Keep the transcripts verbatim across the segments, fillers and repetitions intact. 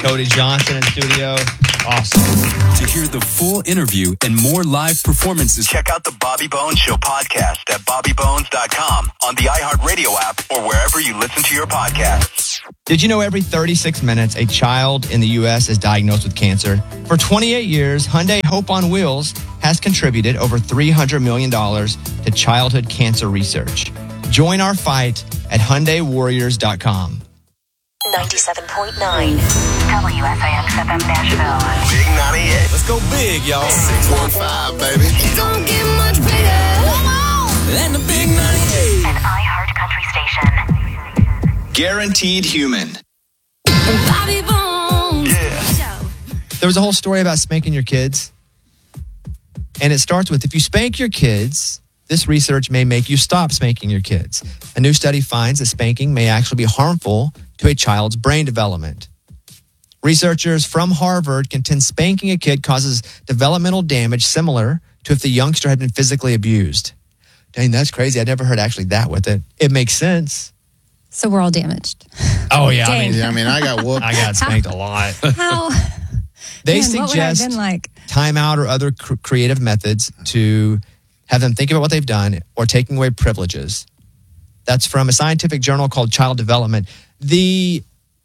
Cody Johnson in studio. Awesome. To hear the full interview and more live performances, check out the Bobby Bones Show podcast at bobby bones dot com, on the iHeartRadio app, or wherever you listen to your podcasts. Did you know every thirty-six minutes, a child in the U S is diagnosed with cancer? For twenty-eight years, Hyundai Hope on Wheels has contributed over three hundred million dollars to childhood cancer research. Join our fight at Hyundai Warriors dot com. ninety-seven point nine W F A X F M Nashville. Big ninety-eight. let's go big, y'all. six one five, baby. It don't get much bigger. Come on. And the big ninety-eight. An iHeart country station. Guaranteed human. Bobby Bones. Yeah. There was a whole story about spanking your kids. And it starts with, if you spank your kids, this research may make you stop spanking your kids. A new study finds that spanking may actually be harmful to a child's brain development. Researchers from Harvard contend spanking a kid causes developmental damage similar to if the youngster had been physically abused. Dang, that's crazy. I never heard actually that with it. It makes sense. So we're all damaged. Oh, yeah. I Dang. mean, Yeah, I mean, I got whooped. I got spanked a lot. How? They Man, what would I have suggest been like? timeout or other cr- creative methods to have them think about what they've done or taking away privileges. That's from a scientific journal called Child Development. The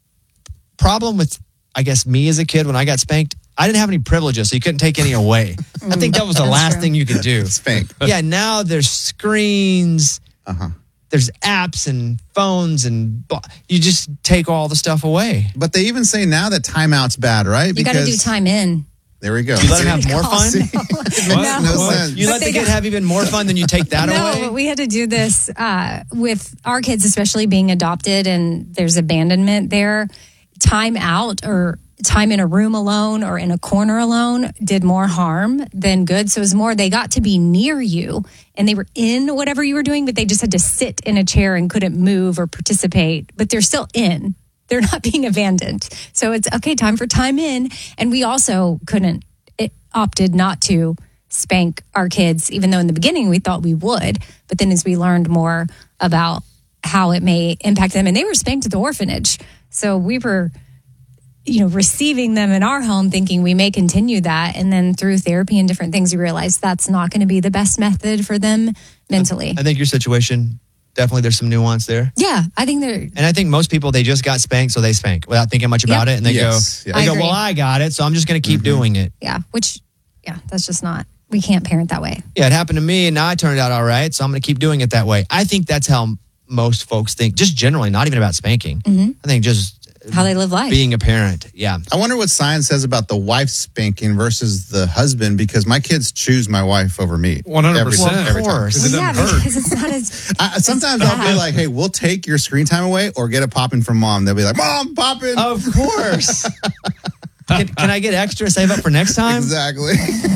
problem with, I guess, me as a kid when I got spanked, I didn't have any privileges, so you couldn't take any away. I think that was the That's last true. thing you could do. Spank. Yeah, now there's screens, Uh-huh. there's apps and phones, and bu- you just take all the stuff away. But they even say now that timeout's bad, right? You got to do time in. There we go. You let them have more fun? It makes no No. sense. You But let the they kid don't- have even more fun than you take that No, away? but we had to do this uh, with our kids, especially being adopted, and there's abandonment there. Time out or time in a room alone or in a corner alone did more harm than good. So it was more, they got to be near you and they were in whatever you were doing, but they just had to sit in a chair and couldn't move or participate, but they're still in. They're not being abandoned. So it's okay, time for time in. And we also couldn't, it opted not to spank our kids, even though in the beginning we thought we would. But then as we learned more about how it may impact them, and they were spanked at the orphanage. So we were, you know, receiving them in our home thinking we may continue that. And then through therapy and different things, we realized that's not going to be the best method for them mentally. I think your situation, definitely there's some nuance there. Yeah, I think they're, And I think most people, they just got spanked, so they spank without thinking much about Yep. it. And they Yes, go, yeah. they I go agree. well, I got it, so I'm just going to keep doing it. yeah, which, yeah, that's just not, we can't parent that way. Yeah, it happened to me, and now I turned out all right, so I'm going to keep doing it that way. I think that's how most folks think, just generally, not even about spanking. Mm-hmm. I think just How they live life. being a parent. Yeah. I wonder what science says about the wife spanking versus the husband, because my kids choose my wife over me. one hundred Every percent. time, every time. course. Because it yeah, doesn't hurt. because it's not as, I, sometimes I'll be like, hey, we'll take your screen time away or get a popping from mom. They'll be like, Mom, popping. Of course. can, can I get extra, save up for next time? Exactly.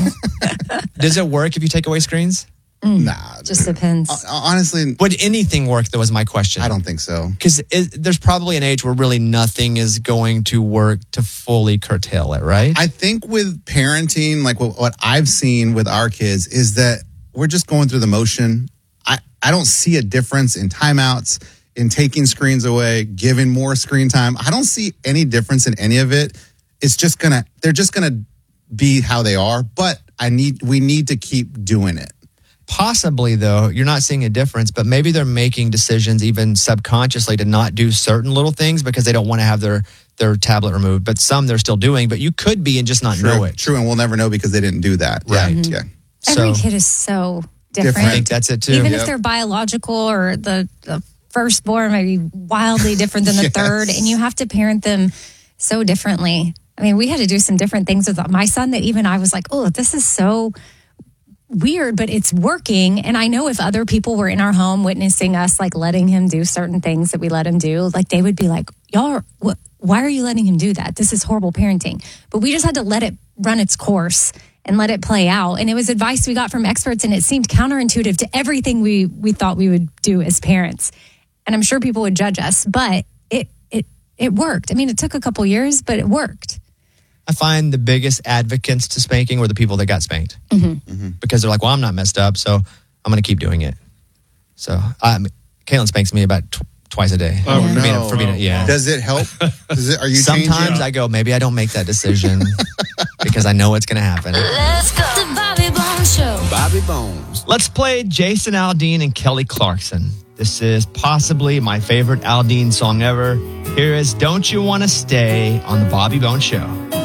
Does it work if you take away screens? Nah. just depends. Uh, honestly, Would anything work, though, was my question. I don't think so. Because there's probably an age where really nothing is going to work to fully curtail it, right? I think with parenting, like what, what I've seen with our kids is that we're just going through the motion. I, I don't see a difference in timeouts, in taking screens away, giving more screen time. I don't see any difference in any of it. It's just gonna, they're just gonna be how they are. But I need, we need to keep doing it. Possibly, though, you're not seeing a difference, but maybe they're making decisions even subconsciously to not do certain little things because they don't want to have their, their tablet removed. But some they're still doing, but you could be and just not True, know it. True, and we'll never know because they didn't do that. Yeah, Right. Yeah. Every So kid is so Different. different. I think that's it, too. Even Yep. if they're biological or the, the firstborn may be wildly different than the Yes. third, and you have to parent them so differently. I mean, we had to do some different things with my son that even I was like, oh, this is so weird, but it's working. And I know if other people were in our home witnessing us, like letting him do certain things that we let him do, like they would be like, y'all are, what, why are you letting him do that? This is horrible parenting. But we just had to let it run its course and let it play out. And it was advice we got from experts, and it seemed counterintuitive to everything we, we thought we would do as parents. And I'm sure people would judge us, but it, it, it worked. I mean, it took a couple years, but it worked. I find the biggest advocates to spanking were the people that got spanked. Mm-hmm. Because they're like, well, I'm not messed up, so I'm going to keep doing it. So um, Caitlin spanks me about tw- twice a day. Oh, for being, no. for being, yeah. Does it help? Does it, are you Sometimes changing? I go, maybe I don't make that decision because I know what's going to happen. Let's go. The Bobby Bones Show. Bobby Bones. Let's play Jason Aldean and Kelly Clarkson. This is possibly my favorite Aldean song ever. Here is Don't You Want to Stay on the Bobby Bones Show.